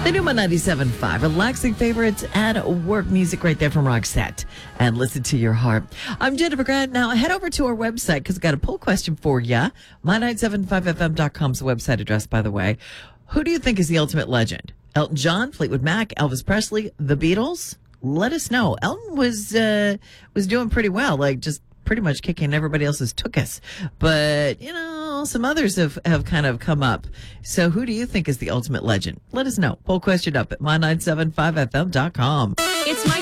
The new 97.5, relaxing favorites and work music right there from Roxette. And listen to your heart. I'm Jennifer Grant. Now head over to our website because I've got a poll question for you. My975fm.com's the website address, by the way. Who do you think is the ultimate legend? Elton John, Fleetwood Mac, Elvis Presley, the Beatles? Let us know. Elton was doing pretty well, like just pretty much kicking everybody else's took us. But, some others have kind of come up. So who do you think is the ultimate legend? Let us know. Poll question up at my975fm.com. It's my